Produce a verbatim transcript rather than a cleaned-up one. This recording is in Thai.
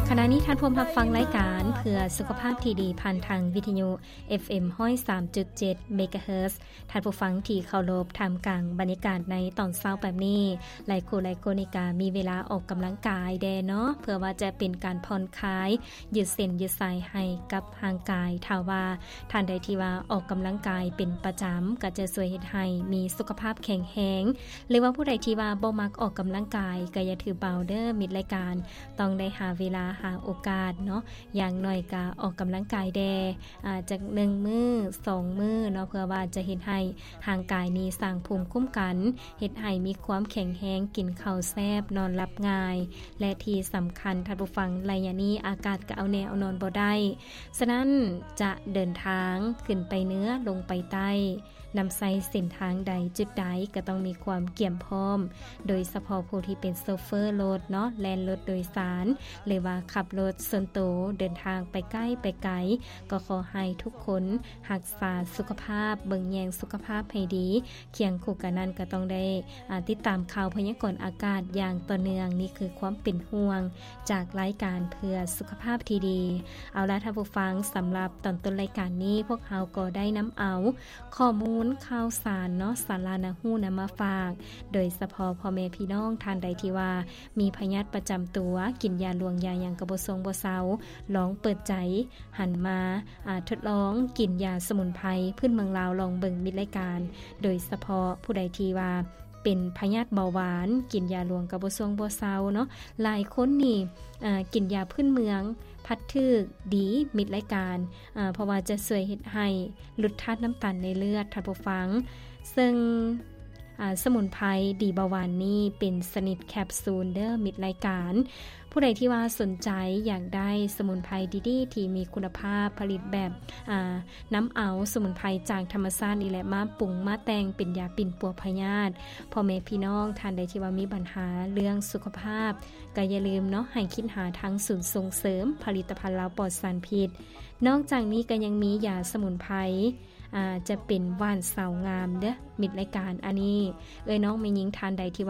ขณะนี้ท่านผู้รับฟังรายการเพื่อสุขภาพที่ดีผ่านทางวิทยุ เอฟ เอ็ม หนึ่งศูนย์สามจุดเจ็ด เมกะเฮิรตซ์ ท่านผู้ฟังที่เคารพท่ามกลางบรรยากาศในตอนเช้าแบบนี้หลายคนหลายคนนี่ก็มีเวลาออกกำลังกายแดเนาะเพื่อว่าจะเป็นการผ่อนคลายยืดเส้นยืดสายให้กับร่างกายถ้าว่าท่านใดที่ว่าออกกำลังกายเป็นประจำก็จะช่วยเฮ็ดให้มีสุขภาพแข็งแรงหรือว่าผู้ใดที่ว่าบ่มักออกกำลังกายก็อย่าถือเบาเด้อมิตรรายการต้องได้หาเวลาหาโอกาสเนาะอย่างน้อยก็ออกกำลังกายแดอ่าจากหนึ่งมื้อสองมื้อเนาะเพื่อว่าจะเฮ็ดให้ร่างกายนี้สร้างภูมิคุ้มกันเฮ็ดให้มีความแข็งแรงกินข้าวแซ่บนอนหลับง่ายและที่สำคัญท่านผู้ฟังระยะนี้อากาศก็เอาแนวเอานอนบ่ได้ฉะนั้นจะเดินทางขึ้นไปเหนือลงไปใต้นำใส่เส้นทางใดจุดใดก็ต้องมีความเกี่ยมพร้อมโดยเฉพาะผู้ที่เป็นโชเฟอร์รถเนาะแล่นรถโดยสารหรือว่าขับรถส่วนตัวเดินทางไปใกล้ไปไกลก็ขอให้ทุกคนรักษาสุขภาพเบิ่งแยงสุขภาพให้ดีเคียงคู่กันนั้นก็ต้องได้ติดตามข่าวพยากรณ์อากาศอย่างต่อเนื่องนี่คือความเป็นห่วงจากรายการเพื่อสุขภาพที่ดีเอาล่ะท่านผู้ฟังสำหรับตอนต้นรายการนี้พวกเราก็ได้นำเอาข้อมูลข่าวสารเนาะสารานาฮู้นำมาฝากโดยเฉพาะพ่อแม่พี่น้องท่านใดที่ว่ามีพยาธิประจำตัวกินยาลวงยาอย่างกระบ่ทรงบ่เซาลองเปิดใจหันมาทดลองกินยาสมุนไพรพื้นเมืองลาวลองเบิ่งมิตรรายการโดยเฉพาะผู้ใดที่ว่าเป็นพยาธิเบาหวานกินยาลวงกระบ่ทรงบ่เซาเนาะหลายคนนี่กินยาพื้นเมืองพัดทึกดีมิตรรายการเพราะว่าจะช่วยเฮ็ดให้ลดธาตุน้ำตาลในเลือดท่านผู้ฟังซึ่งสมุนไพรดีเบาหวานนี้เป็นสนิทแคปซูลเด้อมิตรรายการผู้ใดที่ว่าสนใจอยากได้สมุนไพรดีๆที่มีคุณภาพผลิตแบบน้ำเอาสมุนไพรจากธรรมชาตินี่แหละมาปรุงมาแต่งเป็นยาปิ่นปัวพยาธิพ่อแม่พี่น้องท่านใดที่ว่ามีปัญหาเรื่องสุขภาพก็อย่าลืมเนาะให้คิดหาทางศูนย์ส่งเสริมผลิตภัณฑ์ลาวปลอดสารพิษนอกจากนี้ก็ยังมียาสมุนไพรอ่าจะเป็นว่านเสางามเด้อมิตรรายการอันนี้เอ้ยน้องแม่หญิงท่านใดที่